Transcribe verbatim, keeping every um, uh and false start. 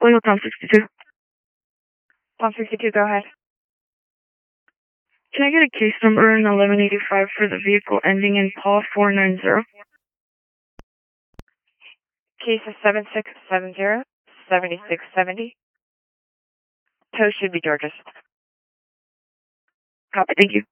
Oil Tom sixty-two. Tom sixty-two, go ahead. Can I get a case number in eleven eighty-five for the vehicle ending in P A W four nine zero? Case is seven six seven zero, seven six seven zero. Tow should be George's. Copy, thank you.